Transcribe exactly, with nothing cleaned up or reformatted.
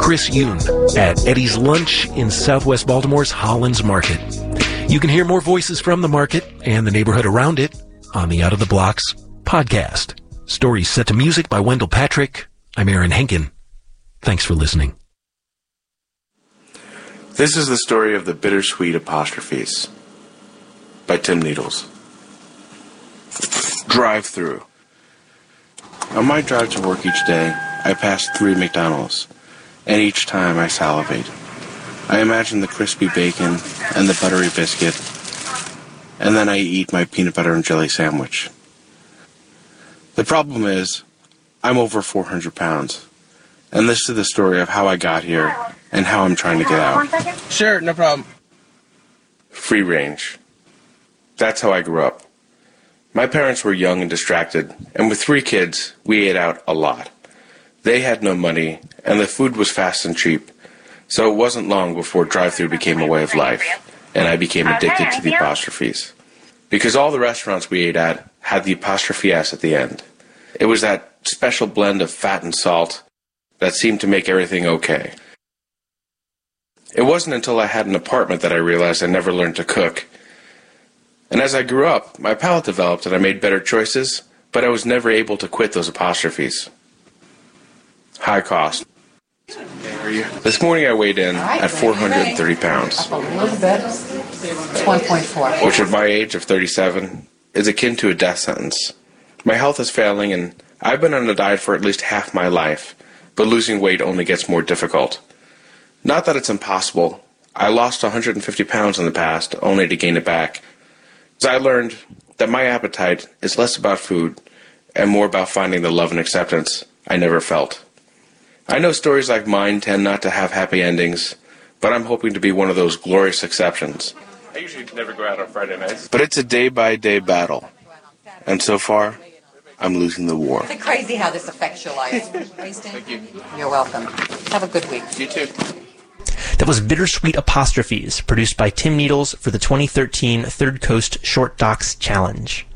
Chris Yoon at Eddie's Lunch in Southwest Baltimore's Hollins Market. You can hear more voices from the market and the neighborhood around it on the Out of the Blocks podcast. Stories set to music by Wendell Patrick. I'm Aaron Henkin. Thanks for listening. This is the story of the bittersweet apostrophes by Tim Needles. Drive-through. On my drive to work each day, I pass three McDonald's, and each time I salivate. I imagine the crispy bacon and the buttery biscuit, and then I eat my peanut butter and jelly sandwich. The problem is, I'm over four hundred pounds, and this is the story of how I got here and how I'm trying to get out. Sure, no problem. Free range. That's how I grew up. My parents were young and distracted, and with three kids, we ate out a lot. They had no money, and the food was fast and cheap, so it wasn't long before drive-thru became a way of life, and I became addicted to the apostrophes. Because all the restaurants we ate at had the apostrophe S at the end. It was that special blend of fat and salt that seemed to make everything okay. It wasn't until I had an apartment that I realized I never learned to cook. And as I grew up, my palate developed and I made better choices, but I was never able to quit those apostrophes. High cost. This morning I weighed in at four hundred thirty pounds, one point four. which at my age of thirty-seven is akin to a death sentence. My health is failing and I've been on a diet for at least half my life, but losing weight only gets more difficult. Not that it's impossible. I lost one hundred fifty pounds in the past, only to gain it back. As I learned that my appetite is less about food and more about finding the love and acceptance I never felt. I know stories like mine tend not to have happy endings, but I'm hoping to be one of those glorious exceptions. I usually never go out on Friday nights. But it's a day-by-day battle, and so far, I'm losing the war. It's crazy how this affects your life. Thank you. You're welcome. Have a good week. You too. That was Bittersweet Apostrophes, produced by Tim Needles for the twenty thirteen Third Coast Short Docs Challenge.